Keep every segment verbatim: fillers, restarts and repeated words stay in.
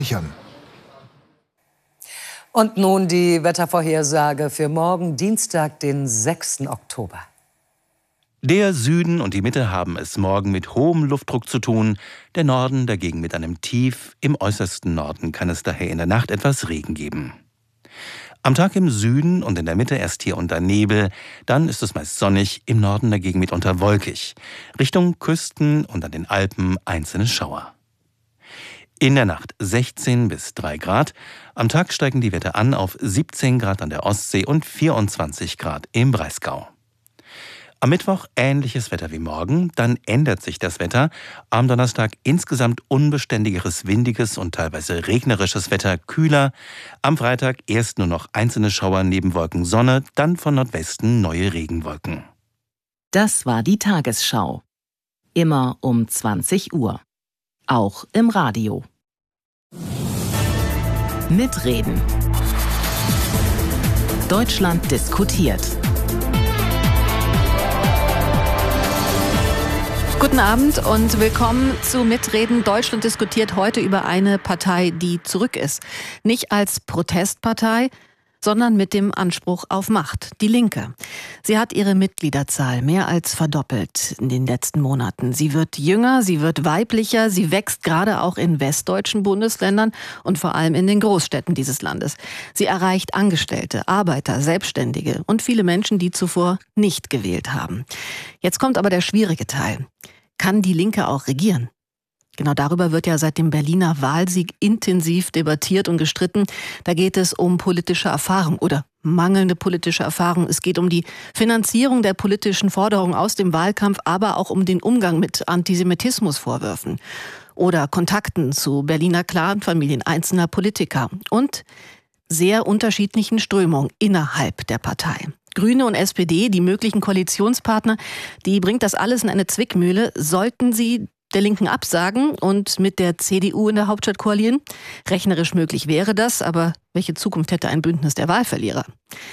Und nun die Wettervorhersage für morgen, Dienstag, den sechsten Oktober. Der Süden und die Mitte haben es morgen mit hohem Luftdruck zu tun, der Norden dagegen mit einem Tief. Im äußersten Norden kann es daher in der Nacht etwas Regen geben. Am Tag im Süden und in der Mitte erst hier und da Nebel, dann ist es meist sonnig, im Norden dagegen mitunter wolkig. Richtung Küsten und an den Alpen einzelne Schauer. In der Nacht sechzehn bis drei Grad, am Tag steigen die Werte an auf siebzehn Grad an der Ostsee und vierundzwanzig Grad im Breisgau. Am Mittwoch ähnliches Wetter wie morgen, dann ändert sich das Wetter. Am Donnerstag insgesamt unbeständigeres, windiges und teilweise regnerisches Wetter, kühler. Am Freitag erst nur noch einzelne Schauer, Nebenwolken, Sonne, dann von Nordwesten neue Regenwolken. Das war die Tagesschau. Immer um zwanzig Uhr. Auch im Radio. Mitreden. Deutschland diskutiert. Guten Abend und willkommen zu Mitreden. Deutschland diskutiert heute über eine Partei, die zurück ist. Nicht als Protestpartei, sondern mit dem Anspruch auf Macht. Die Linke. Sie hat ihre Mitgliederzahl mehr als verdoppelt in den letzten Monaten. Sie wird jünger, sie wird weiblicher, sie wächst gerade auch in westdeutschen Bundesländern und vor allem in den Großstädten dieses Landes. Sie erreicht Angestellte, Arbeiter, Selbstständige und viele Menschen, die zuvor nicht gewählt haben. Jetzt kommt aber der schwierige Teil. Kann die Linke auch regieren? Genau darüber wird ja seit dem Berliner Wahlsieg intensiv debattiert und gestritten. Da geht es um politische Erfahrung oder mangelnde politische Erfahrung. Es geht um die Finanzierung der politischen Forderungen aus dem Wahlkampf, aber auch um den Umgang mit Antisemitismusvorwürfen oder Kontakten zu Berliner Clanfamilien einzelner Politiker und sehr unterschiedlichen Strömungen innerhalb der Partei. Grüne und S P D, die möglichen Koalitionspartner, die bringt das alles in eine Zwickmühle. Sollten sie der Linken absagen und mit der C D U in der Hauptstadt koalieren? Rechnerisch möglich wäre das, aber welche Zukunft hätte ein Bündnis der Wahlverlierer?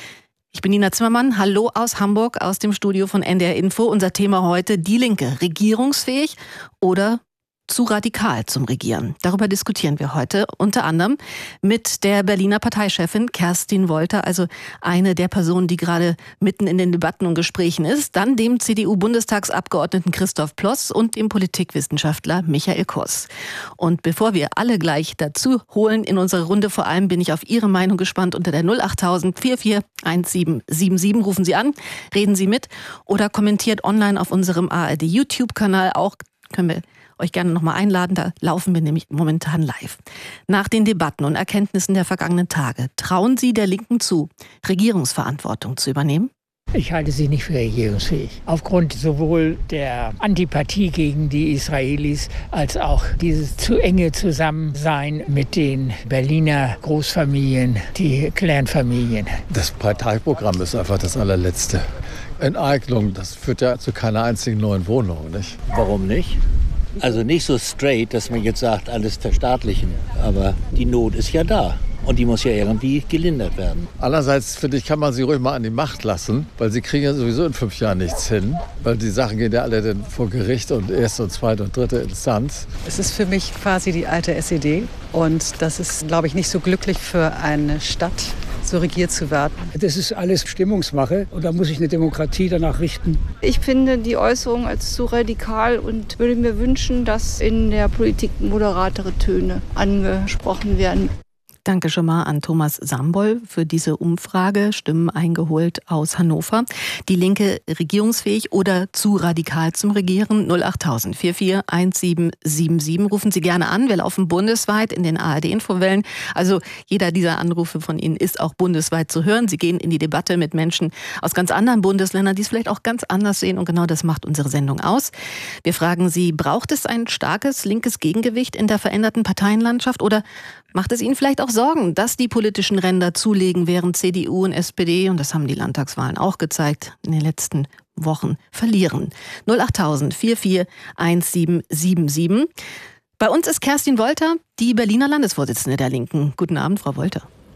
Ich bin Nina Zimmermann, hallo aus Hamburg, aus dem Studio von N D R Info. Unser Thema heute, die Linke, regierungsfähig oder zu radikal zum Regieren. Darüber diskutieren wir heute unter anderem mit der Berliner Parteichefin Kerstin Wolter, also eine der Personen, die gerade mitten in den Debatten und Gesprächen ist, dann dem C D U-Bundestagsabgeordneten Christoph Ploss und dem Politikwissenschaftler Michael Koss. Und bevor wir alle gleich dazu holen in unsere Runde, vor allem bin ich auf Ihre Meinung gespannt unter der null achttausend vierundvierzig siebzehn siebenundsiebzig. Rufen Sie an, reden Sie mit oder kommentiert online auf unserem A R D-YouTube-Kanal. Auch können wir euch gerne nochmal einladen, da laufen wir nämlich momentan live. Nach den Debatten und Erkenntnissen der vergangenen Tage, trauen Sie der Linken zu, Regierungsverantwortung zu übernehmen? Ich halte sie nicht für regierungsfähig. Aufgrund sowohl der Antipathie gegen die Israelis als auch dieses zu enge Zusammensein mit den Berliner Großfamilien, die Clanfamilien. Das Parteiprogramm ist einfach das allerletzte. Enteignung, das führt ja zu keiner einzigen neuen Wohnung, nicht? Warum nicht? Also nicht so straight, dass man jetzt sagt, alles verstaatlichen. Aber die Not ist ja da. Und die muss ja irgendwie gelindert werden. Andererseits, finde ich, kann man sie ruhig mal an die Macht lassen, weil sie kriegen ja sowieso in fünf Jahren nichts hin. Weil die Sachen gehen ja alle dann vor Gericht und erste und zweite und dritte Instanz. Es ist für mich quasi die alte S E D. Und das ist, glaube ich, nicht so glücklich für eine Stadt, so regiert zu werden. Das ist alles Stimmungsmache und da muss sich eine Demokratie danach richten. Ich finde die Äußerung als zu radikal und würde mir wünschen, dass in der Politik moderatere Töne angesprochen werden. Danke schon mal an Thomas Sambol für diese Umfrage, Stimmen eingeholt aus Hannover. Die Linke regierungsfähig oder zu radikal zum Regieren? null achttausend vierundvierzig siebzehn siebenundsiebzig. Rufen Sie gerne an. Wir laufen bundesweit in den A R D-Infowellen. Also jeder dieser Anrufe von Ihnen ist auch bundesweit zu hören. Sie gehen in die Debatte mit Menschen aus ganz anderen Bundesländern, die es vielleicht auch ganz anders sehen. Und genau das macht unsere Sendung aus. Wir fragen Sie, braucht es ein starkes linkes Gegengewicht in der veränderten Parteienlandschaft oder macht es Ihnen vielleicht auch Sorgen, dass die politischen Ränder zulegen, während C D U und S P D, und das haben die Landtagswahlen auch gezeigt, in den letzten Wochen verlieren? null achttausend vierundvierzig siebzehn siebenundsiebzig. Bei uns ist Kerstin Wolter, die Berliner Landesvorsitzende der Linken. Guten Abend, Frau Wolter.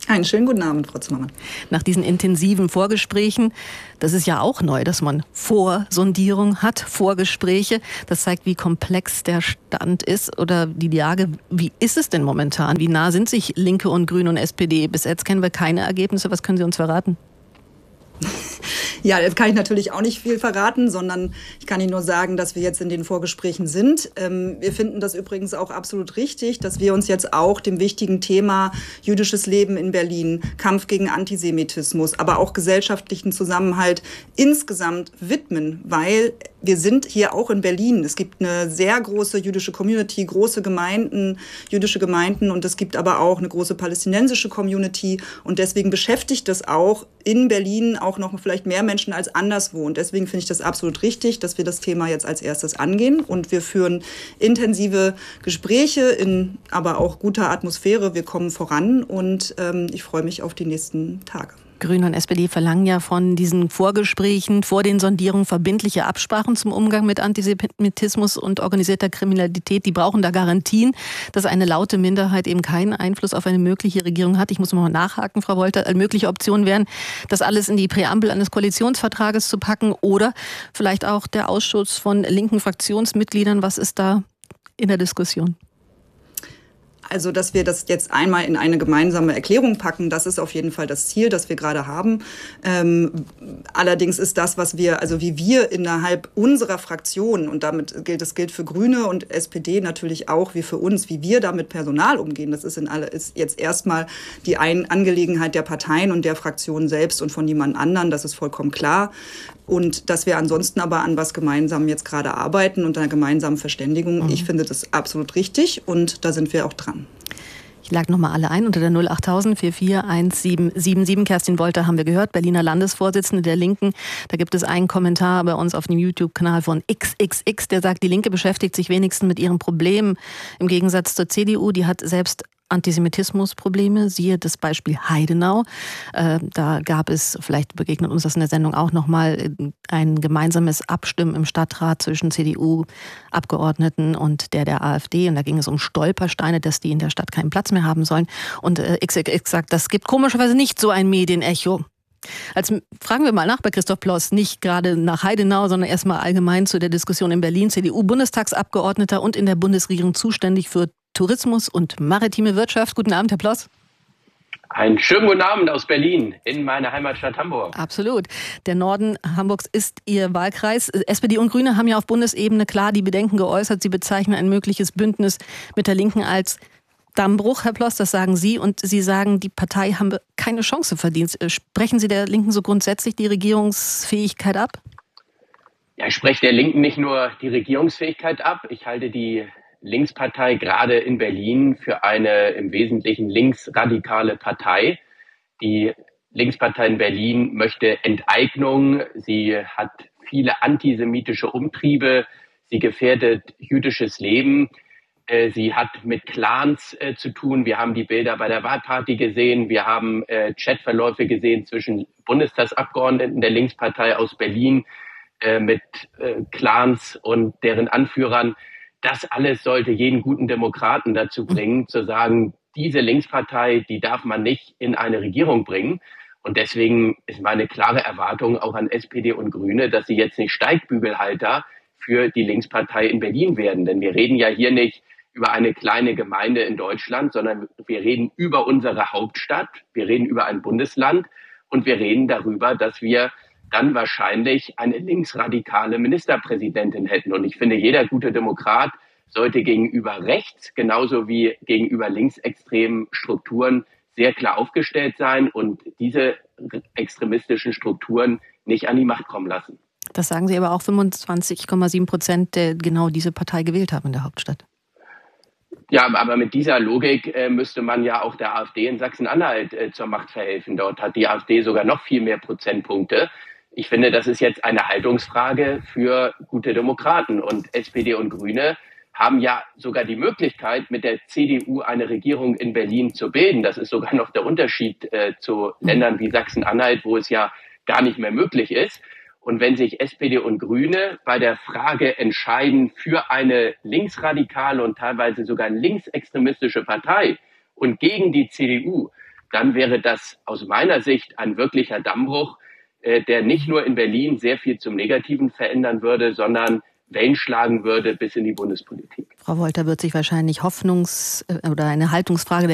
Einen schönen guten Abend, Frau Zimmermann. Nach diesen intensiven Vorgesprächen, das ist ja auch neu, dass man Vorsondierung hat, Vorgespräche. Das zeigt, wie komplex der Stand ist oder die Lage. Wie ist es denn momentan? Wie nah sind sich Linke und Grüne und S P D? Bis jetzt kennen wir keine Ergebnisse. Was können Sie uns verraten? Ja, da kann ich natürlich auch nicht viel verraten, sondern ich kann Ihnen nur sagen, dass wir jetzt in den Vorgesprächen sind. Ähm, wir finden das übrigens auch absolut richtig, dass wir uns jetzt auch dem wichtigen Thema jüdisches Leben in Berlin, Kampf gegen Antisemitismus, aber auch gesellschaftlichen Zusammenhalt insgesamt widmen, weil wir sind hier auch in Berlin. Es gibt eine sehr große jüdische Community, große Gemeinden, jüdische Gemeinden, und es gibt aber auch eine große palästinensische Community, und deswegen beschäftigt das auch in Berlin auch noch vielleicht mehr Menschen als anderswo, und deswegen finde ich das absolut richtig, dass wir das Thema jetzt als erstes angehen, und wir führen intensive Gespräche in aber auch guter Atmosphäre. Wir kommen voran, und ähm, ich freue mich auf die nächsten Tage. Grüne und S P D verlangen ja von diesen Vorgesprächen, vor den Sondierungen verbindliche Absprachen zum Umgang mit Antisemitismus und organisierter Kriminalität. Die brauchen da Garantien, dass eine laute Minderheit eben keinen Einfluss auf eine mögliche Regierung hat. Ich muss mal nachhaken, Frau Wolter. Mögliche Optionen wären, das alles in die Präambel eines Koalitionsvertrages zu packen oder vielleicht auch der Ausschuss von linken Fraktionsmitgliedern. Was ist da in der Diskussion? Also, dass wir das jetzt einmal in eine gemeinsame Erklärung packen, das ist auf jeden Fall das Ziel, das wir gerade haben. Ähm, allerdings ist das, was wir, also wie wir innerhalb unserer Fraktion, und damit gilt, das gilt für Grüne und S P D natürlich auch wie für uns, wie wir da mit Personal umgehen, das ist, in alle, ist jetzt erstmal die Ein- Angelegenheit der Parteien und der Fraktion selbst und von niemand anderen, das ist vollkommen klar. Und dass wir ansonsten aber an was gemeinsam jetzt gerade arbeiten und einer gemeinsamen Verständigung, mhm. ich finde das absolut richtig, und da sind wir auch dran. Ich lag nochmal alle ein unter der null acht null vier vier eins sieben sieben sieben. Kerstin Wolter haben wir gehört, Berliner Landesvorsitzende der Linken. Da gibt es einen Kommentar bei uns auf dem YouTube-Kanal von X X X, der sagt, die Linke beschäftigt sich wenigstens mit ihren Problemen. Im Gegensatz zur C D U, die hat selbst Antisemitismusprobleme, siehe das Beispiel Heidenau. Äh, da gab es, vielleicht begegnet uns das in der Sendung auch nochmal, ein gemeinsames Abstimmen im Stadtrat zwischen C D U-Abgeordneten und der der AfD. Und da ging es um Stolpersteine, dass die in der Stadt keinen Platz mehr haben sollen. Und äh, X X X sagt, das gibt komischerweise nicht so ein Medienecho. Als fragen wir mal nach bei Christoph Ploss, nicht gerade nach Heidenau, sondern erstmal allgemein zu der Diskussion in Berlin. C D U-Bundestagsabgeordneter und in der Bundesregierung zuständig für Tourismus und maritime Wirtschaft. Guten Abend, Herr Ploss. Einen schönen guten Abend aus Berlin, in meiner Heimatstadt Hamburg. Absolut. Der Norden Hamburgs ist Ihr Wahlkreis. S P D und Grüne haben ja auf Bundesebene klar die Bedenken geäußert. Sie bezeichnen ein mögliches Bündnis mit der Linken als Dammbruch, Herr Ploss, das sagen Sie. Und Sie sagen, die Partei habe keine Chance verdient. Sprechen Sie der Linken so grundsätzlich die Regierungsfähigkeit ab? Ja, ich spreche der Linken nicht nur die Regierungsfähigkeit ab. Ich halte die Linkspartei gerade in Berlin für eine im Wesentlichen linksradikale Partei. Die Linkspartei in Berlin möchte Enteignung. Sie hat viele antisemitische Umtriebe. Sie gefährdet jüdisches Leben. Sie hat mit Clans äh, zu tun. Wir haben die Bilder bei der Wahlparty gesehen. Wir haben äh, Chatverläufe gesehen zwischen Bundestagsabgeordneten der Linkspartei aus Berlin äh, mit äh, Clans und deren Anführern. Das alles sollte jeden guten Demokraten dazu bringen, zu sagen, diese Linkspartei, die darf man nicht in eine Regierung bringen. Und deswegen ist meine klare Erwartung auch an S P D und Grüne, dass sie jetzt nicht Steigbügelhalter für die Linkspartei in Berlin werden. Denn wir reden ja hier nicht über eine kleine Gemeinde in Deutschland, sondern wir reden über unsere Hauptstadt, wir reden über ein Bundesland und wir reden darüber, dass wir dann wahrscheinlich eine linksradikale Ministerpräsidentin hätten. Und ich finde, jeder gute Demokrat sollte gegenüber rechts genauso wie gegenüber linksextremen Strukturen sehr klar aufgestellt sein und diese extremistischen Strukturen nicht an die Macht kommen lassen. Das sagen Sie aber auch fünfundzwanzig Komma sieben Prozent, der genau diese Partei gewählt haben in der Hauptstadt. Ja, aber mit dieser Logik äh, müsste man ja auch der AfD in Sachsen-Anhalt äh, zur Macht verhelfen. Dort hat die AfD sogar noch viel mehr Prozentpunkte. Ich finde, das ist jetzt eine Haltungsfrage für gute Demokraten. Und S P D und Grüne haben ja sogar die Möglichkeit, mit der C D U eine Regierung in Berlin zu bilden. Das ist sogar noch der Unterschied äh, zu Ländern wie Sachsen-Anhalt, wo es ja gar nicht mehr möglich ist. Und wenn sich S P D und Grüne bei der Frage entscheiden für eine linksradikale und teilweise sogar linksextremistische Partei und gegen die C D U, dann wäre das aus meiner Sicht ein wirklicher Dammbruch, äh, der nicht nur in Berlin sehr viel zum Negativen verändern würde, sondern Wellen schlagen würde bis in die Bundespolitik. Frau Wolter, wird sich wahrscheinlich Hoffnungs- oder eine Haltungsfrage der